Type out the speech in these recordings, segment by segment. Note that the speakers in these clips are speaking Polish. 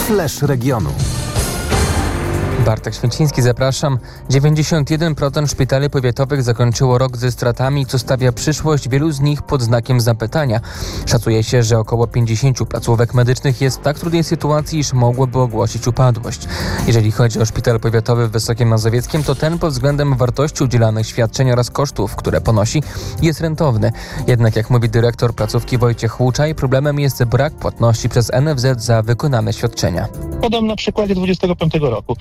Flash regionu. Bartek Święciński, zapraszam. 91% szpitali powiatowych zakończyło rok ze stratami, co stawia przyszłość wielu z nich pod znakiem zapytania. Szacuje się, że około 50 placówek medycznych jest w tak trudnej sytuacji, iż mogłoby ogłosić upadłość. Jeżeli chodzi o szpital powiatowy w Wysokim Mazowieckim, to ten pod względem wartości udzielanych świadczeń oraz kosztów, które ponosi, jest rentowny. Jednak jak mówi dyrektor placówki Wojciech Łuczaj, problemem jest brak płatności przez NFZ za wykonane świadczenia. Podam na przykładzie 25 roku.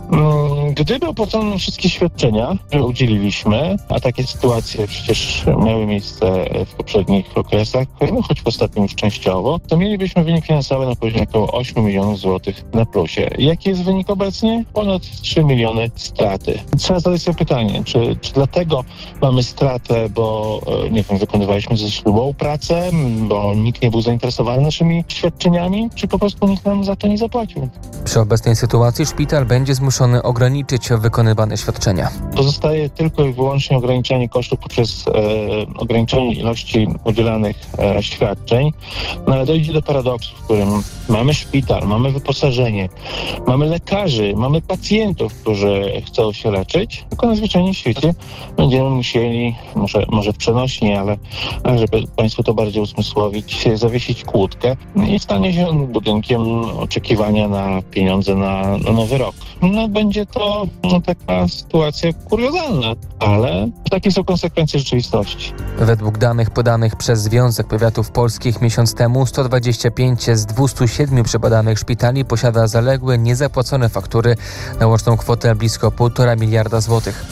Gdyby opłacono wszystkie świadczenia, które udzieliliśmy, a takie sytuacje przecież miały miejsce w poprzednich okresach, choć w ostatnim już częściowo, to mielibyśmy wynik finansowy na poziomie około 8 milionów złotych na plusie. Jaki jest wynik obecnie? Ponad 3 miliony straty. Trzeba zadać sobie pytanie, czy dlatego mamy stratę, bo wykonywaliśmy ze ślubą pracę, bo nikt nie był zainteresowany naszymi świadczeniami, czy po prostu nikt nam za to nie zapłacił? Przy obecnej sytuacji szpital będzie zmuszony ograniczyć wykonywane świadczenia. Pozostaje tylko i wyłącznie ograniczenie kosztów poprzez ograniczenie ilości udzielanych świadczeń, no ale dojdzie do paradoksu, w którym mamy szpital, mamy wyposażenie, mamy lekarzy, mamy pacjentów, którzy chcą się leczyć, tylko na zwyczajnym świecie będziemy musieli, może w przenośni, ale żeby Państwu to bardziej usmysłowić, zawiesić kłódkę i stanie się on budynkiem oczekiwania na pieniądze na nowy rok. No, będzie to taka sytuacja kuriozalna, ale takie są konsekwencje rzeczywistości. Według danych podanych przez Związek Powiatów Polskich miesiąc temu 125 z 207 przebadanych szpitali posiada zaległe, niezapłacone faktury na łączną kwotę blisko 1,5 miliarda złotych.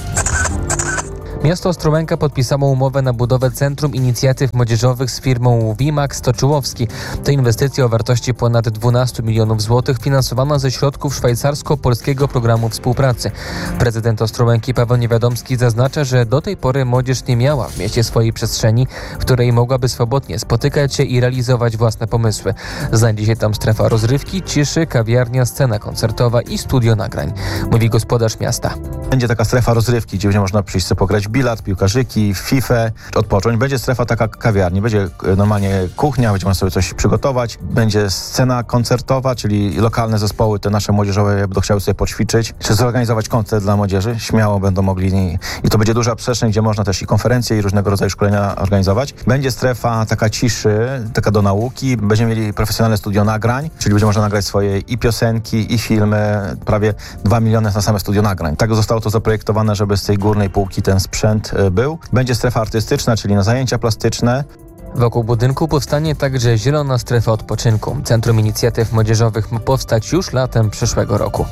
Miasto Ostrołęka podpisało umowę na budowę Centrum Inicjatyw Młodzieżowych z firmą Wimax Toczyłowski. To inwestycja o wartości ponad 12 milionów złotych finansowana ze środków szwajcarsko-polskiego programu współpracy. Prezydent Ostrołęki Paweł Niewiadomski zaznacza, że do tej pory młodzież nie miała w mieście swojej przestrzeni, w której mogłaby swobodnie spotykać się i realizować własne pomysły. Znajdzie się tam strefa rozrywki, ciszy, kawiarnia, scena koncertowa i studio nagrań, mówi gospodarz miasta. Będzie taka strefa rozrywki, gdzie będzie można przyjść sobie pograć w bilard, piłkarzyki, w FIFA, odpocząć. Będzie strefa taka kawiarni, będzie normalnie kuchnia, będzie można sobie coś przygotować. Będzie scena koncertowa, czyli lokalne zespoły, te nasze młodzieżowe będą chciały sobie poćwiczyć, czy zorganizować koncert dla młodzieży. Śmiało będą mogli i to będzie duża przestrzeń, gdzie można też i konferencje, i różnego rodzaju szkolenia organizować. Będzie strefa taka ciszy, taka do nauki. Będziemy mieli profesjonalne studio nagrań, czyli będzie można nagrać swoje i piosenki, i filmy. Prawie 2 miliony na same studio nagrań. Tak zostało to zaprojektowane, żeby z tej górnej półki ten sprzęt był. Będzie strefa artystyczna, czyli na zajęcia plastyczne. Wokół budynku powstanie także zielona strefa odpoczynku. Centrum Inicjatyw Młodzieżowych ma powstać już latem przyszłego roku.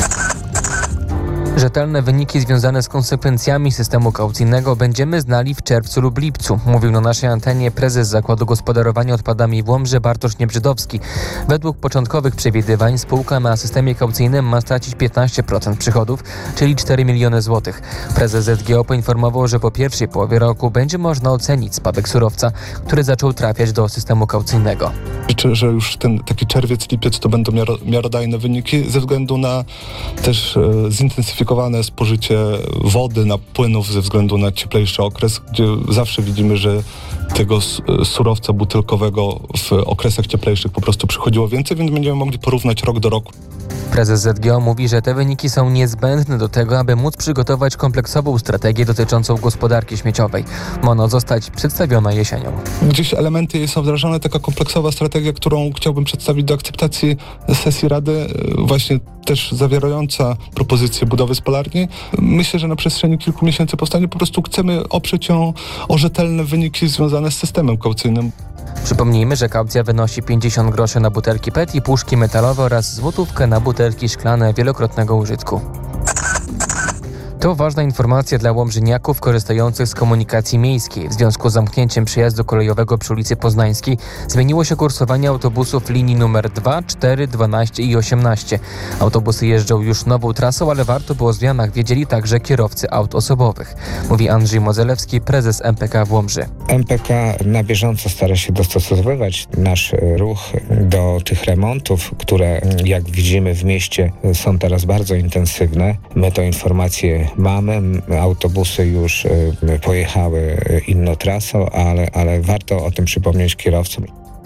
Rzetelne wyniki związane z konsekwencjami systemu kaucyjnego będziemy znali w czerwcu lub lipcu, mówił na naszej antenie prezes Zakładu Gospodarowania Odpadami w Łomży Bartosz Niebrzydowski. Według początkowych przewidywań spółka na systemie kaucyjnym ma stracić 15% przychodów, czyli 4 miliony złotych. Prezes ZGO poinformował, że po pierwszej połowie roku będzie można ocenić spadek surowca, który zaczął trafiać do systemu kaucyjnego. Liczę, że już ten taki czerwiec, lipiec to będą miarodajne wyniki ze względu na też zintensyfikowane spożycie wody, płynów ze względu na cieplejszy okres, gdzie zawsze widzimy, że tego surowca butelkowego w okresach cieplejszych po prostu przychodziło więcej, więc będziemy mogli porównać rok do roku. Prezes ZGO mówi, że te wyniki są niezbędne do tego, aby móc przygotować kompleksową strategię dotyczącą gospodarki śmieciowej. Ma ona zostać przedstawiona jesienią. Gdzieś elementy jej są wdrażane, taka kompleksowa strategia, którą chciałbym przedstawić do akceptacji sesji Rady, właśnie też zawierająca propozycję budowy spalarni. Myślę, że na przestrzeni kilku miesięcy powstanie. Po prostu chcemy oprzeć ją o rzetelne wyniki związane z systemem kaucyjnym. Przypomnijmy, że kaucja wynosi 50 groszy na butelki PET i puszki metalowe oraz złotówkę na butelki szklane wielokrotnego użytku. To ważna informacja dla łomżyniaków korzystających z komunikacji miejskiej. W związku z zamknięciem przejazdu kolejowego przy ulicy Poznańskiej zmieniło się kursowanie autobusów linii numer 2, 4, 12 i 18. Autobusy jeżdżą już nową trasą, ale warto, by o zmianach wiedzieli także kierowcy aut osobowych. Mówi Andrzej Mozelewski, prezes MPK w Łomży. MPK na bieżąco stara się dostosowywać nasz ruch do tych remontów, które jak widzimy w mieście są teraz bardzo intensywne. My tę informację mamy, autobusy już pojechały inną trasą, ale warto o tym przypomnieć kierowcom.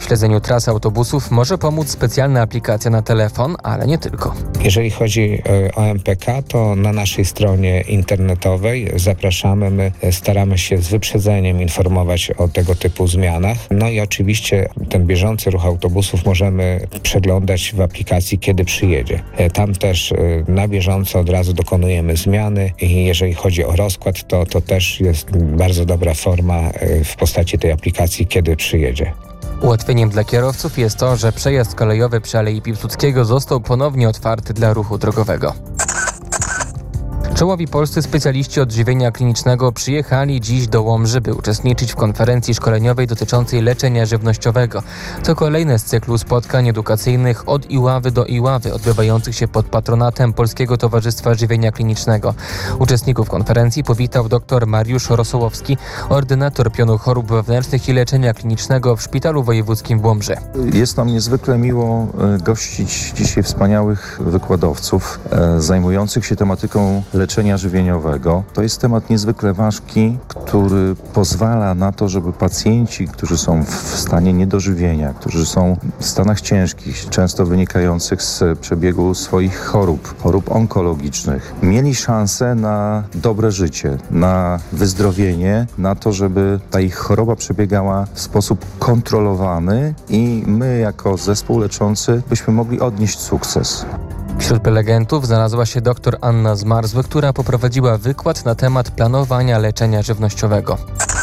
W śledzeniu trasy autobusów może pomóc specjalna aplikacja na telefon, ale nie tylko. Jeżeli chodzi o MPK, to na naszej stronie internetowej zapraszamy. My staramy się z wyprzedzeniem informować o tego typu zmianach. No i oczywiście ten bieżący ruch autobusów możemy przeglądać w aplikacji, kiedy przyjedzie. Tam też na bieżąco od razu dokonujemy zmiany i jeżeli chodzi o rozkład, to też jest bardzo dobra forma w postaci tej aplikacji, kiedy przyjedzie. Ułatwieniem dla kierowców jest to, że przejazd kolejowy przy Alei Piłsudskiego został ponownie otwarty dla ruchu drogowego. Czołowi polscy specjaliści odżywienia klinicznego przyjechali dziś do Łomży, by uczestniczyć w konferencji szkoleniowej dotyczącej leczenia żywnościowego. To kolejne z cyklu spotkań edukacyjnych Od Iławy do Iławy, odbywających się pod patronatem Polskiego Towarzystwa Żywienia Klinicznego. Uczestników konferencji powitał dr Mariusz Rosołowski, ordynator pionu chorób wewnętrznych i leczenia klinicznego w Szpitalu Wojewódzkim w Łomży. Jest nam niezwykle miło gościć dzisiaj wspaniałych wykładowców zajmujących się tematyką leczenia żywieniowego. To jest temat niezwykle ważki, który pozwala na to, żeby pacjenci, którzy są w stanie niedożywienia, którzy są w stanach ciężkich, często wynikających z przebiegu swoich chorób onkologicznych, mieli szansę na dobre życie, na wyzdrowienie, na to, żeby ta ich choroba przebiegała w sposób kontrolowany i my jako zespół leczący byśmy mogli odnieść sukces. Wśród prelegentów znalazła się dr Anna Zmarzły, która poprowadziła wykład na temat planowania leczenia żywnościowego.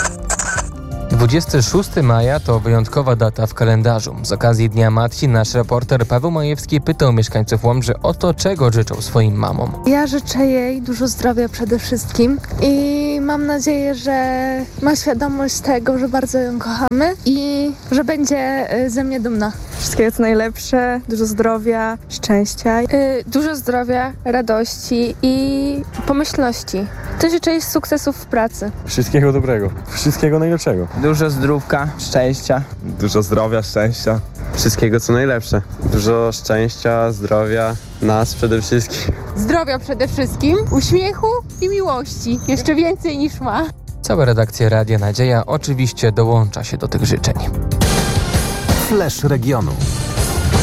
26 maja to wyjątkowa data w kalendarzu. Z okazji Dnia Matki nasz reporter Paweł Majewski pytał mieszkańców Łomży o to, czego życzą swoim mamom. Ja życzę jej dużo zdrowia przede wszystkim i mam nadzieję, że ma świadomość tego, że bardzo ją kochamy i że będzie ze mnie dumna. Wszystkiego co najlepsze, dużo zdrowia, szczęścia. Dużo zdrowia, radości i pomyślności. Też życzę jej sukcesów w pracy. Wszystkiego dobrego, wszystkiego najlepszego. Dużo zdrówka, szczęścia. Dużo zdrowia, szczęścia. Wszystkiego co najlepsze. Dużo szczęścia, zdrowia, nas przede wszystkim. Zdrowia przede wszystkim, uśmiechu i miłości. Jeszcze więcej niż ma. Cała redakcja Radia Nadzieja oczywiście dołącza się do tych życzeń. Flash regionu.